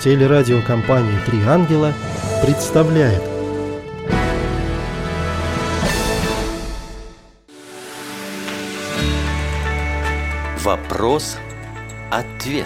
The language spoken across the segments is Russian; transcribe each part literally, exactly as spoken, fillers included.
Телерадиокомпания «Три ангела» представляет. Вопрос-ответ.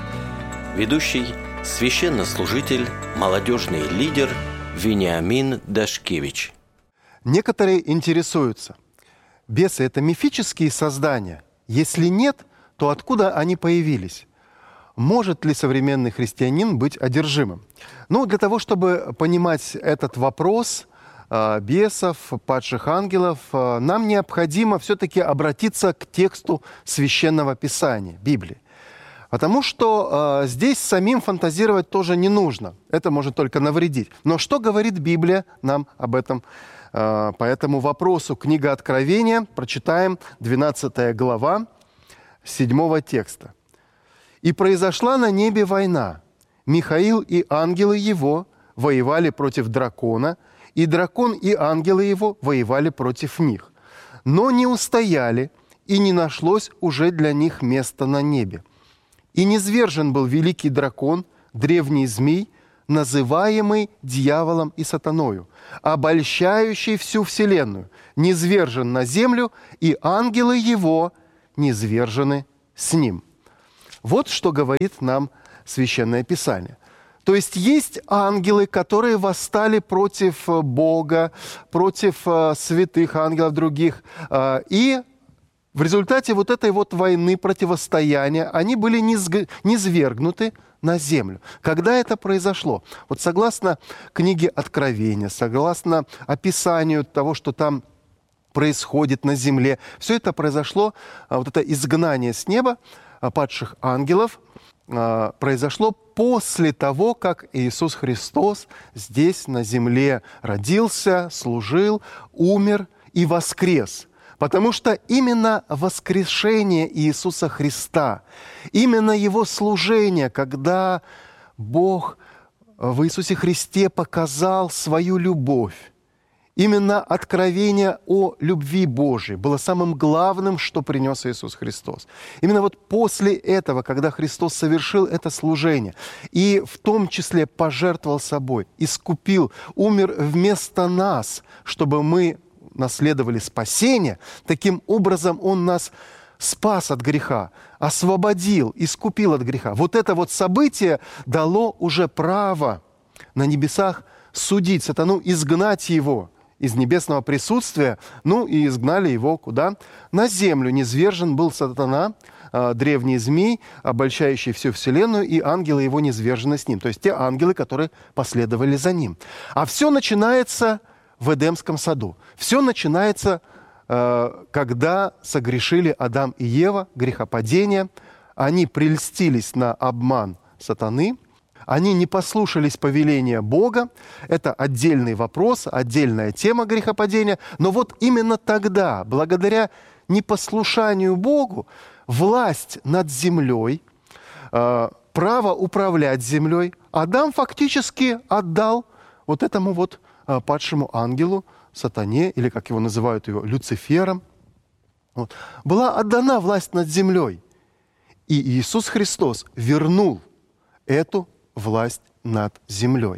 Ведущий священнослужитель, молодежный лидер Вениамин Дашкевич. Некоторые интересуются: бесы — это мифические создания? Если нет, то откуда они появились? Может ли современный христианин быть одержимым? Ну, для того, чтобы понимать этот вопрос э, бесов, падших ангелов, э, нам необходимо все-таки обратиться к тексту Священного Писания, Библии. Потому что э, здесь самим фантазировать тоже не нужно. Это может только навредить. Но что говорит Библия нам об этом? Э, по этому вопросу книга Откровения, прочитаем двенадцатая глава, седьмого текста. «И произошла на небе война. Михаил и ангелы его воевали против дракона, и дракон и ангелы его воевали против них. Но не устояли, и не нашлось уже для них места на небе. И низвержен был великий дракон, древний змей, называемый дьяволом и сатаною, обольщающий всю вселенную, низвержен на землю, и ангелы его низвержены с ним». Вот что говорит нам Священное Писание. То есть есть ангелы, которые восстали против Бога, против святых ангелов других. И в результате вот этой вот войны, противостояния, они были низвергнуты на землю. Когда это произошло? Вот согласно книге Откровения, согласно описанию того, что там происходит на земле, все это произошло, вот это изгнание с неба падших ангелов произошло после того, как Иисус Христос здесь на земле родился, служил, умер и воскрес. Потому что именно воскрешение Иисуса Христа, именно Его служение, когда Бог в Иисусе Христе показал свою любовь, именно откровение о любви Божией было самым главным, что принес Иисус Христос. Именно вот после этого, когда Христос совершил это служение, и в том числе пожертвовал собой, искупил, умер вместо нас, чтобы мы наследовали спасение, таким образом Он нас спас от греха, освободил, искупил от греха. Вот это вот событие дало уже право на небесах судить сатану, изгнать его из небесного присутствия, ну и изгнали его куда? На землю. Низвержен был сатана, э, древний змей, обольщающий всю вселенную, и ангелы его низвержены с ним. То есть те ангелы, которые последовали за ним. А все начинается в Эдемском саду. Все начинается, э, когда согрешили Адам и Ева, грехопадение. Они прельстились на обман сатаны. Они не послушались повеления Бога. Это отдельный вопрос, отдельная тема грехопадения. Но вот именно тогда, благодаря непослушанию Богу, власть над землей, право управлять землей Адам фактически отдал вот этому вот падшему ангелу, сатане, или, как его называют, его Люцифером. Вот. Была отдана власть над землей. И Иисус Христос вернул эту власть над землей.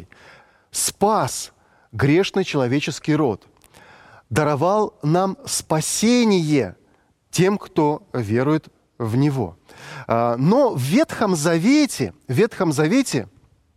Спас грешный человеческий род. Даровал нам спасение тем, кто верует в Него. Но в Ветхом Завете, в Ветхом Завете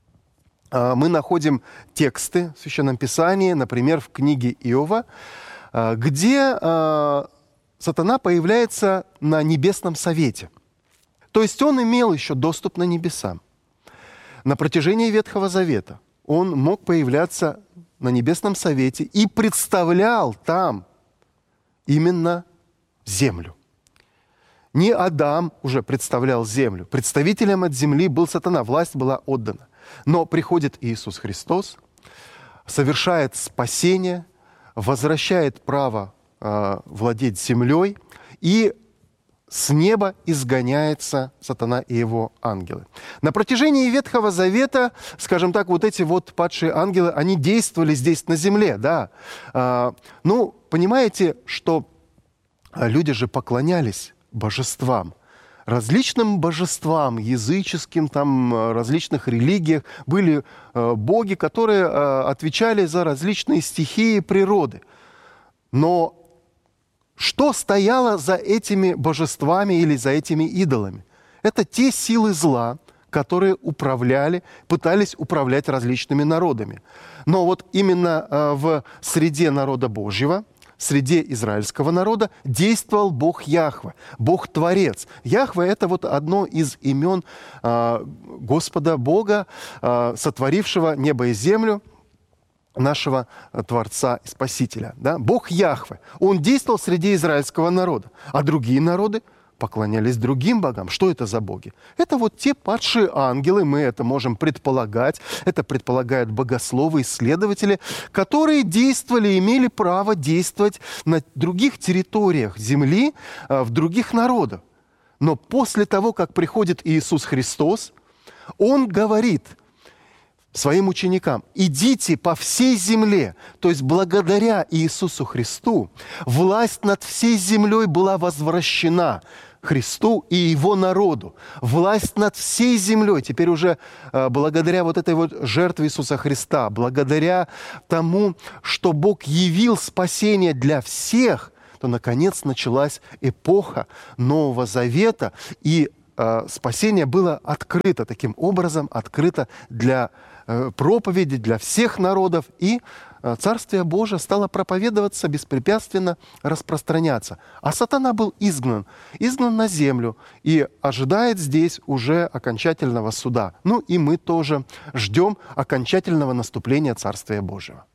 мы находим тексты в Священном Писании, например, в книге Иова, где сатана появляется на небесном совете. То есть он имел еще доступ на небеса. На протяжении Ветхого Завета он мог появляться на Небесном Совете и представлял там именно землю. Не Адам уже представлял землю. Представителем от земли был сатана, власть была отдана. Но приходит Иисус Христос, совершает спасение, возвращает право э, владеть землей, и с неба изгоняется сатана и его ангелы. На протяжении Ветхого Завета, скажем так, вот эти вот падшие ангелы, они действовали здесь на земле, да. А, ну, понимаете, что люди же поклонялись божествам. различным божествам, языческим, там, различных религиях были э, боги, которые э, отвечали за различные стихии природы. Но что стояло за этими божествами или за этими идолами? Это те силы зла, которые управляли, пытались управлять различными народами. Но вот именно э, в среде народа Божьего, в среде израильского народа действовал Бог Яхве, Бог-творец. Яхве – это вот одно из имен э, Господа Бога, э, сотворившего небо и землю, нашего Творца и Спасителя. Да? Бог Яхве. Он действовал среди израильского народа, а другие народы поклонялись другим богам. Что это за боги? Это вот те падшие ангелы, мы это можем предполагать, это предполагают богословы, исследователи, которые действовали, имели право действовать на других территориях земли, в других народах. Но после того, как приходит Иисус Христос, Он говорит своим ученикам: идите по всей земле. То есть благодаря Иисусу Христу власть над всей землей была возвращена Христу и Его народу. Власть над всей землей теперь уже э, благодаря вот этой вот жертве Иисуса Христа, благодаря тому, что Бог явил спасение для всех, то, наконец, началась эпоха Нового Завета, и э, спасение было открыто, таким образом открыто для э, проповеди, для всех народов, и Царствие Божие стало проповедоваться, беспрепятственно распространяться. А сатана был изгнан, изгнан на землю и ожидает здесь уже окончательного суда. Ну и мы тоже ждем окончательного наступления Царствия Божьего.